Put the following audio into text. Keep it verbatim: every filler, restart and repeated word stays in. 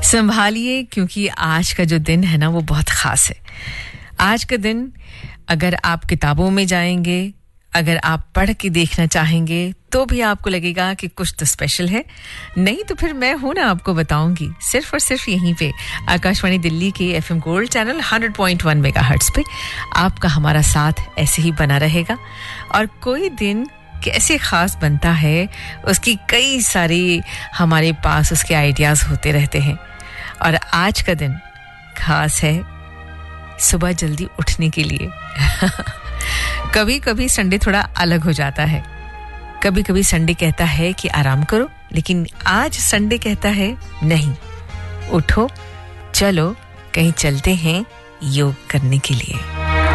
संभालिए क्योंकि आज का जो दिन है ना वो बहुत खास है। आज का दिन अगर आप किताबों में जाएंगे, अगर आप पढ़ के देखना चाहेंगे तो भी आपको लगेगा कि कुछ तो स्पेशल है। नहीं तो फिर मैं हूं ना आपको बताऊंगी सिर्फ और सिर्फ यहीं पे आकाशवाणी दिल्ली के FM gold channel hundred point one megahertz पे आपका हमारा साथ ऐसे ही बना रहेगा। और कोई दिन कैसे खास बनता है उसकी कई सारी हमारे पास उसके आइडियाज होते रहते हैं। और आज का दिन खास है सुबह जल्दी उठने के लिए। कभी कभी संडे थोड़ा अलग हो जाता है, कभी कभी संडे कहता है कि आराम करो, लेकिन आज संडे कहता है नहीं, उठो, चलो कहीं चलते हैं योग करने के लिए।